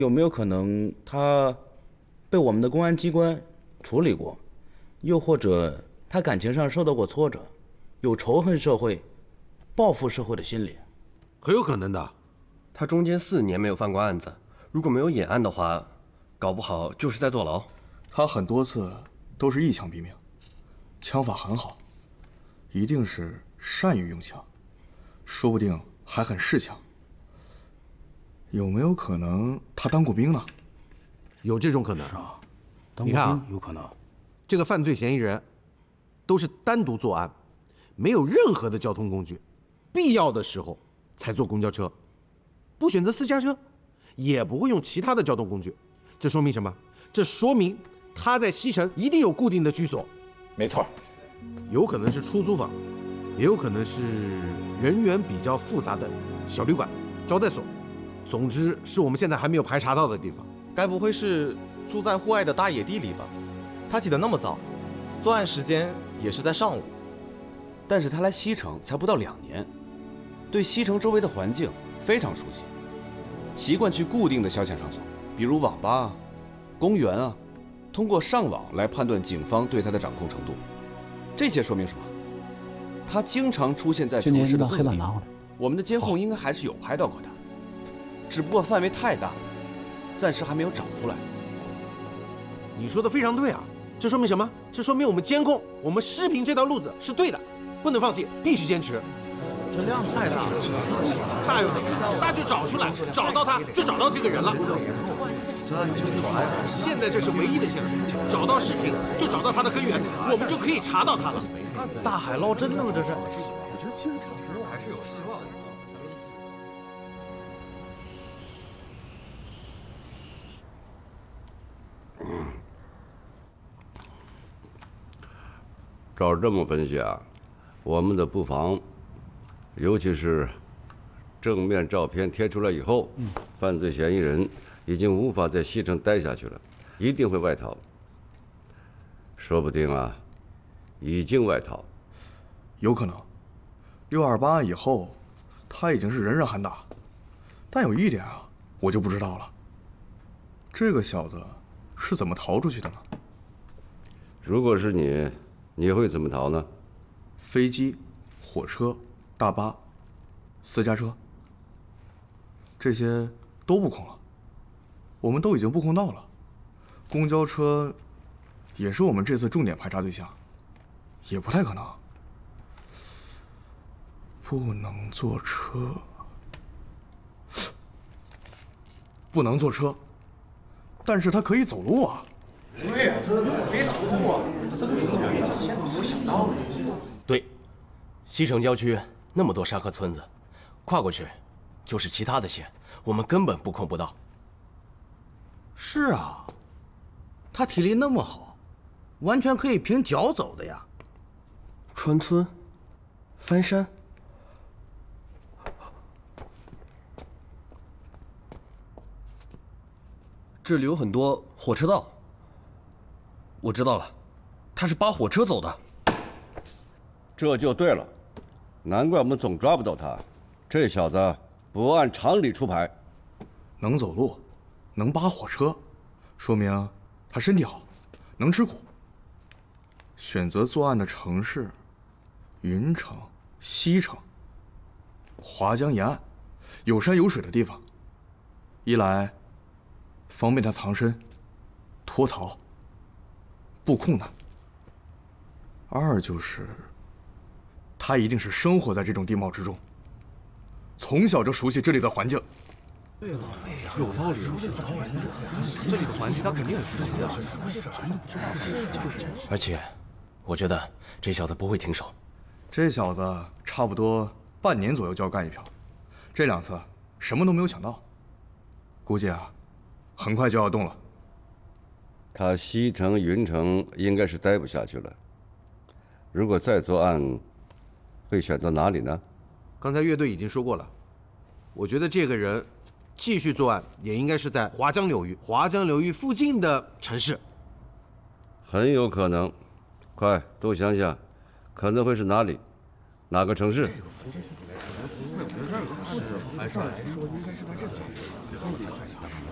有没有可能他被我们的公安机关处理过，又或者他感情上受到过挫折，有仇恨社会、报复社会的心理？ 很有可能的。 他中间4年没有犯过案子，如果没有掩案的话，搞不好就是在坐牢。 他很多次都是一枪毙命，枪法很好，一定是善于用枪，说不定还很识枪。有没有可能他当过兵呢？ 有这种可能。 是啊， 你看啊， 有可能。 这个犯罪嫌疑人都是单独作案，没有任何的交通工具，必要的时候才坐公交车，不选择私家车，也不会用其他的交通工具。这说明什么？这说明他在西城一定有固定的居所。 没错， 有可能是出租房，也有可能是人员比较复杂的小旅馆、招待所。总之是我们现在还没有排查到的地方。 该不会是住在户外的大野地里吧？他起得那么早，作案时间也是在上午。 但是他来西城才不到2年，对西城周围的环境非常熟悉，习惯去固定的消遣场所，比如网吧啊、公园啊，通过上网来判断警方对他的掌控程度。这些说明什么？他经常出现在城市的各个地方，我们的监控应该还是有拍到过他，只不过范围太大，暂时还没有找出来。 你说的非常对啊，这说明什么？这说明我们监控、我们视频这条路子是对的，不能放弃，必须坚持。 这量太大了， 那又怎么样？那就找出来，找到他就找到这个人了。现在这是唯一的线索，找到视频就找到他的根源，我们就可以查到他了。 大海捞针呢吗？这是。 我觉得其实这条还是有希望的。 照这么分析啊，我们的布防，尤其是正面照片贴出来以后，犯罪嫌疑人已经无法在西城待下去了，一定会外逃。说不定啊，已经外逃。 有可能，628案以后，他已经是人人喊打。但有一点啊，我就不知道了，这个小子是怎么逃出去的呢？ 如果是你，你会怎么逃呢？ 飞机、火车、大巴、私家车，这些都布控了，我们都已经布控到了。公交车也是我们这次重点排查对象，也不太可能。不能坐车，不能坐车，但是他可以走路啊。 对呀，别走路啊！这个之前都没有想到呢。 对，西城郊区那么多山和村子，跨过去就是其他的县，我们根本布控不到。 是啊，他体力那么好，完全可以凭脚走的呀。 穿村，翻山。这里有很多火车道。我知道了，他是扒火车走的。 这就对了，难怪我们总抓不到他。这小子不按常理出牌， 能走路，能扒火车，说明他身体好，能吃苦。选择作案的城市，云城、西城、华江沿岸，有山有水的地方。一来，方便他藏身、脱逃、布控难；二就是，他一定是生活在这种地貌之中，从小就熟悉这里的环境。 对了，有道理。这里的环境他肯定很熟悉啊。 而且，我觉得这小子不会停手。 这小子差不多半年左右就要干一票，这2次什么都没有抢到，估计啊，很快就要动了。 他西城、云城应该是待不下去了。如果再作案，会选择哪里呢？ 刚才乐队已经说过了，我觉得这个人继续作案也应该是在华江流域附近的城市。 很有可能。快，都想想，可能会是哪里？哪个城市？ 按照来说，应该是在这个城市。